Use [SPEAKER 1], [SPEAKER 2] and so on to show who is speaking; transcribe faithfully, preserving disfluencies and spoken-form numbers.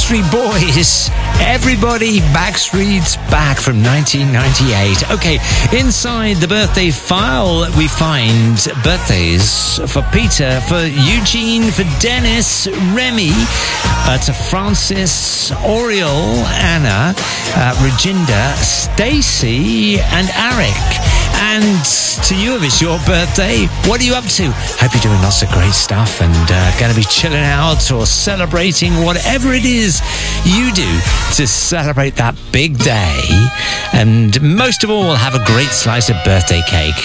[SPEAKER 1] Backstreet Boys. Everybody, Backstreet's Back from nineteen ninety-eight. Okay, inside the birthday file, we find birthdays for Peter, for Eugene, for Dennis, Remy, uh, to Francis, Oriel, Anna, uh, Reginda, Stacy, and Eric. And to you, if it's your birthday, what are you up to? Hope you're doing lots of great stuff and uh, going to be chilling out or celebrating whatever it is you do to celebrate that big day. And most of all, have a great slice of birthday cake.